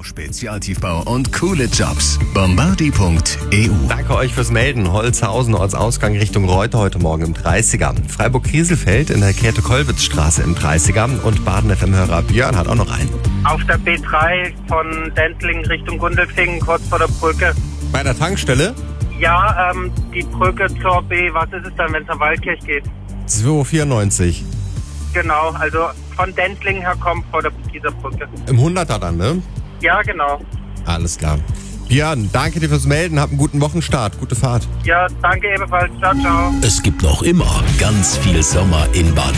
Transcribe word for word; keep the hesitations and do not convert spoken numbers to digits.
Spezialtiefbau und coole Jobs. bombardi punkt e u. Danke euch fürs Melden. Holzhausen, Ortsausgang Richtung Reute heute Morgen im dreißiger. Freiburg-Rieselfeld in der Käthe-Kollwitz-Straße im dreißiger. Und Baden-F M-Hörer Björn hat auch noch einen. Auf der B drei von Dentling Richtung Gundelfingen, kurz vor der Brücke. Bei der Tankstelle? Ja, ähm, die Brücke zur B, was ist es dann, wenn es nach Waldkirch geht? zwei vierundneunzig. Genau, also von Dentling her kommt vor der, dieser Brücke. Im hunderter dann, ne? Ja, genau. Alles klar. Björn, danke dir fürs Melden. Hab einen guten Wochenstart. Gute Fahrt. Ja, danke ebenfalls. Ciao, ciao. Es gibt noch immer ganz viel Sommer in Baden.